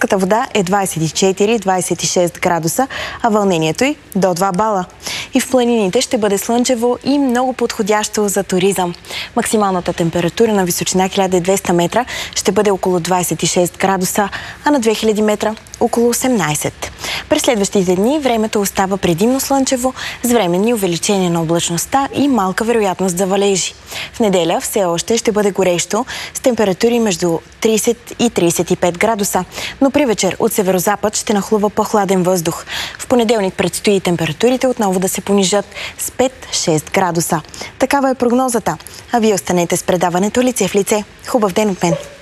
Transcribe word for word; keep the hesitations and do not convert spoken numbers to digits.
Морската вода е двадесет и четири - двадесет и шест градуса, а вълнението й до два бала. И в планините ще бъде слънчево и много подходящо за туризъм. Максималната температура на височина хиляда и двеста метра ще бъде около двадесет и шест градуса, а на две хиляди метра около осемнадесет. През следващите дни времето остава предимно слънчево, с временни увеличения на облачността и малка вероятност за валежи. В неделя все още ще бъде горещо, с температури между тридесет и тридесет и пет градуса, но при вечер от северозапад ще нахлува по-хладен въздух. В понеделник предстои температурите отново да се понижат с пет - шест градуса. Такава е прогнозата. А вие останете с предаването Лице в лице. Хубав ден от мен!